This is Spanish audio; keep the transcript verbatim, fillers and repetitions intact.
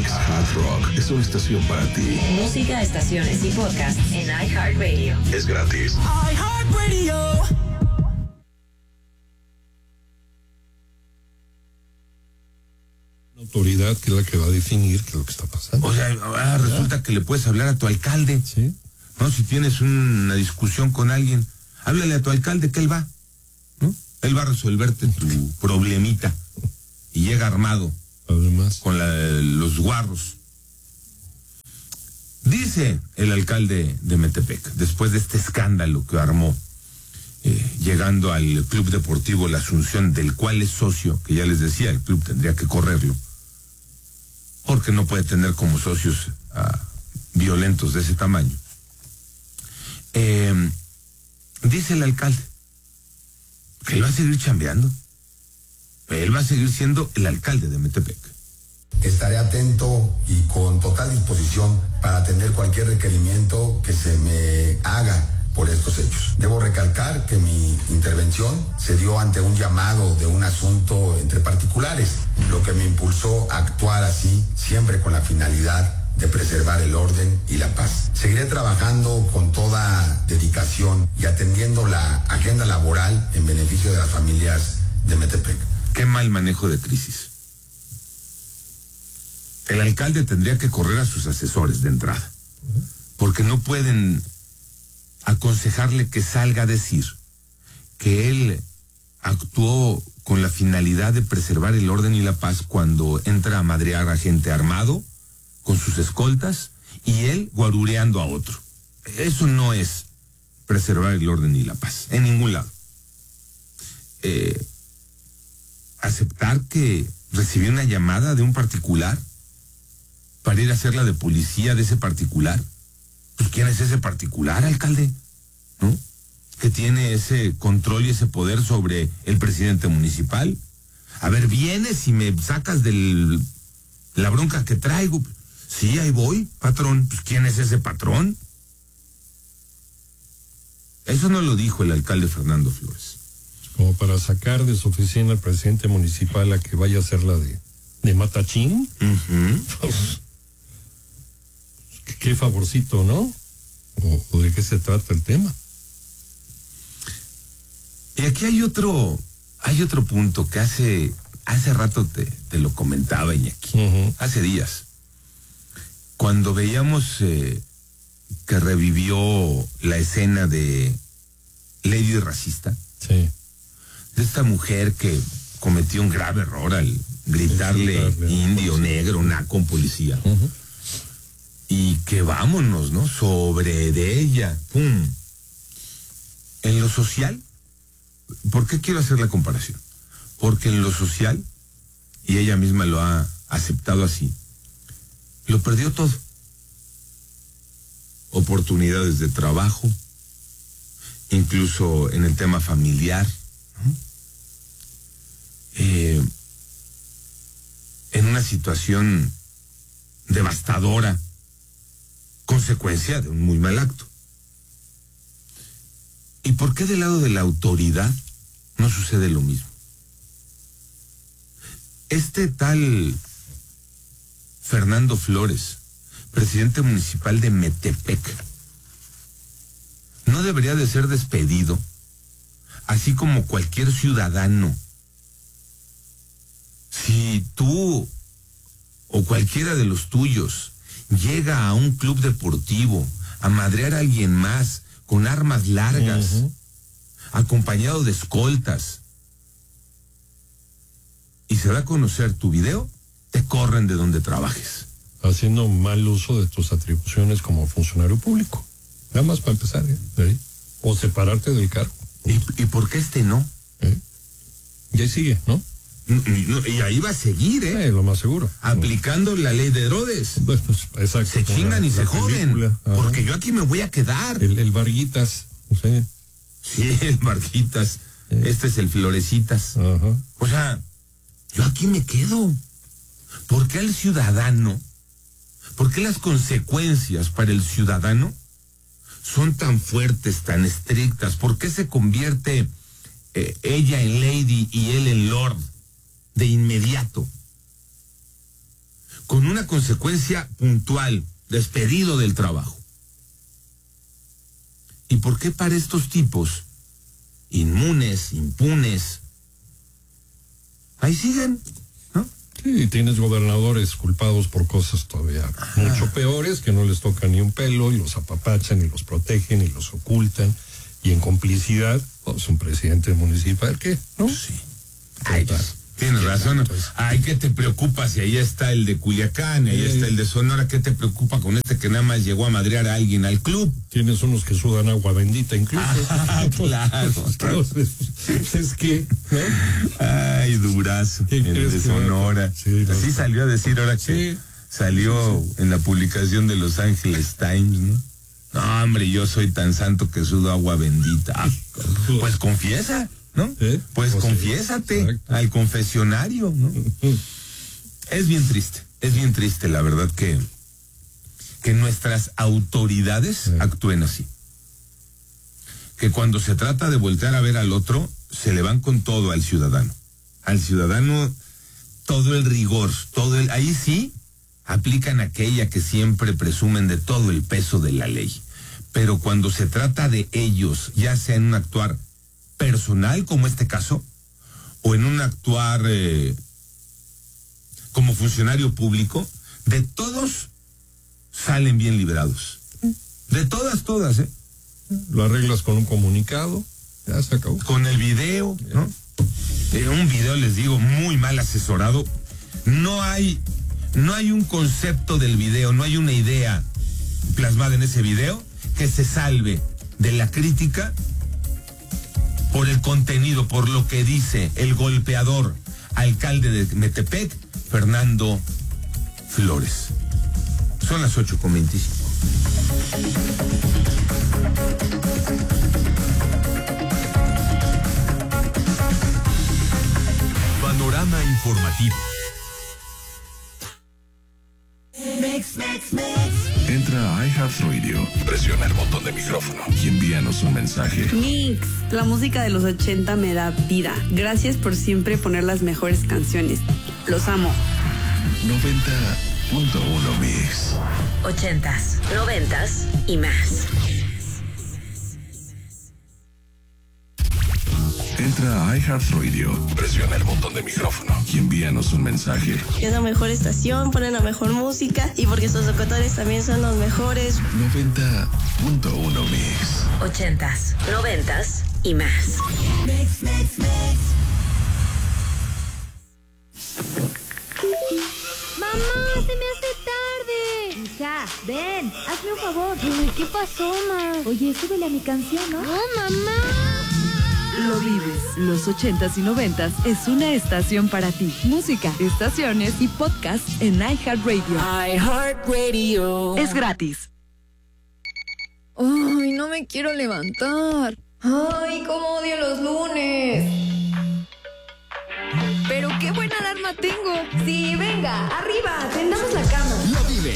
Metepec's Hard Rock es una estación para ti. Música, estaciones y podcast en iHeartRadio. Es gratis. iHeartRadio. Autoridad que es la que va a definir qué es lo que está pasando. O sea, ahora resulta que le puedes hablar a tu alcalde. Sí. No, si tienes una discusión con alguien, háblale a tu alcalde que él va, ¿no? Él va a resolverte tu problemita y llega armado. Además, con la, los guarros. Dice el alcalde de Metepec, después de este escándalo que armó, eh, llegando al Club Deportivo La Asunción, del cual es socio, que ya les decía, el club tendría que correrlo, porque no puede tener como socios a violentos de ese tamaño. Eh, dice el alcalde que él va a seguir chambeando. Él va a seguir siendo el alcalde de Metepec. Estaré atento y con total disposición para atender cualquier requerimiento que se me haga por estos hechos. Debo recalcar que mi intervención se dio ante un llamado de un asunto entre particulares, lo que me impulsó a actuar así, siempre con la finalidad de preservar el orden y la paz. Seguiré trabajando con toda dedicación y atendiendo la agenda laboral en beneficio de las familias de Metepec. Qué mal manejo de crisis. El alcalde tendría que correr a sus asesores de entrada, porque no pueden aconsejarle que salga a decir que él actuó con la finalidad de preservar el orden y la paz cuando entra a madrear a gente armado con sus escoltas y él guarureando a otro. Eso no es preservar el orden y la paz, en ningún lado. Eh... aceptar que recibió una llamada de un particular para ir a hacer la de policía de ese particular. Pues ¿quién es ese particular, alcalde? ¿No? Que tiene ese control y ese poder sobre el presidente municipal. A ver, vienes y me sacas de la bronca que traigo. Sí, ahí voy, patrón. Pues ¿quién es ese patrón? Eso no lo dijo el alcalde Fernando Flores. Como para sacar de su oficina al presidente municipal a que vaya a hacer la de, de matachín. Uh-huh. Pues, qué, qué favorcito, ¿no? O, o de qué se trata el tema. Y aquí hay otro, hay otro punto que hace, hace rato te, te lo comentaba, Iñaki. Uh-huh. Hace días. Cuando veíamos eh, que revivió la escena de Lady Racista. Sí. De esta mujer que cometió un grave error al gritarle sí, indio, negro, naco, un policía. Uh-huh. Y que vámonos, ¿no? Sobre de ella. ¡Pum! En lo social, ¿por qué quiero hacer la comparación? Porque en lo social, y ella misma lo ha aceptado así, lo perdió todo. Oportunidades de trabajo, incluso en el tema familiar, Eh, en una situación devastadora, consecuencia de un muy mal acto. ¿Y por qué del lado de la autoridad no sucede lo mismo? Este tal Fernando Flores, presidente municipal de Metepec, no debería de ser despedido, así como cualquier ciudadano. Si tú o cualquiera de los tuyos llega a un club deportivo a madrear a alguien más con armas largas, uh-huh. acompañado de escoltas, y se da a conocer tu video, te corren de donde trabajes. Haciendo mal uso de tus atribuciones como funcionario público. Nada más para empezar, ¿eh? O separarte del cargo. ¿Y, y por qué este no? ¿Eh? Y ahí sigue, ¿no? No, y ahí va a seguir, ¿eh? Eh, lo más seguro. Aplicando no. la ley de Herodes. Pues, pues, exacto. Se chingan la, y se joden. Porque yo aquí me voy a quedar. El, el Varguitas. ¿Sí? Sí, el Varguitas. Eh. Este es el Florecitas. Ajá. O sea, yo aquí me quedo. ¿Por qué el ciudadano? ¿Por qué las consecuencias para el ciudadano son tan fuertes, tan estrictas? ¿Por qué se convierte eh, ella en Lady y él en Lord de inmediato? con una consecuencia puntual, despedido del trabajo. ¿Y por qué para estos tipos, inmunes, impunes, ahí siguen, ¿no? Sí, tienes gobernadores culpados por cosas todavía Ajá. mucho peores, que no les toca ni un pelo, y los apapachan, y los protegen, y los ocultan, y en complicidad, pues un presidente municipal, ¿qué? ¿No? Sí. Ay, pues, tienes razón. Entonces, ay, ¿qué te preocupa si ahí está el de Culiacán, y ahí sí. está el de Sonora? ¿Qué te preocupa con este que nada más llegó a madrear a alguien al club? Tienes unos que sudan agua bendita incluso. Ah, claro. Entonces, es que, ¿no? Ay, Durazo, el de Sonora. Sí, Así no, salió a decir ahora que sí. salió sí, sí. en la publicación de Los Angeles Times, ¿no? No, hombre, yo soy tan santo que sudo agua bendita. Ah, pues confiesa, ¿no? ¿Eh? Pues, pues confiésate sí, al confesionario, ¿no? Es bien triste, es bien triste, la verdad, que, que nuestras autoridades sí. actúen así. Que cuando se trata de voltear a ver al otro, se le van con todo al ciudadano. Al ciudadano, todo el rigor, todo el... Ahí sí aplican aquella que siempre presumen de todo el peso de la ley. Pero cuando se trata de ellos, ya sea en un actuar personal, como este caso, o en un actuar eh, como funcionario público, de todos salen bien librados. De todas, todas, ¿eh? Lo arreglas con un comunicado, ya se acabó. Con el video, ¿no? Eh, un video, les digo, muy mal asesorado. No hay, no hay un concepto del video, no hay una idea plasmada en ese video que se salve de la crítica por el contenido, por lo que dice el golpeador alcalde de Metepec, Fernando Flores. Son las ocho con veinticinco. Panorama informativo. Mix, mix, mix. Entra a iHeartRadio, presiona el botón de micrófono y envíanos un mensaje. Mix, la música de los ochenta me da vida. Gracias por siempre poner las mejores canciones. Los amo. noventa punto uno Mix. Ochentas, noventas y más. Entra a iHeartRadio, presiona el botón de micrófono y envíanos un mensaje. Es la mejor estación, ponen la mejor música y porque sus locutores también son los mejores. noventa punto uno Mix. Ochentas, noventas y más. Mix, mix, mix. ¡Mamá, se me hace tarde! Hija, ven, hazme un favor. Ay, ¿qué pasó, ma? Oye, súbele a mi canción, ¿no? ¡No, mamá! Lo vives. Los ochentas y noventas es una estación para ti. Música, estaciones y podcast en iHeartRadio. iHeartRadio. Es gratis. Ay, no me quiero levantar. Ay, cómo odio los lunes. Pero qué buena alarma tengo. Sí, venga, arriba.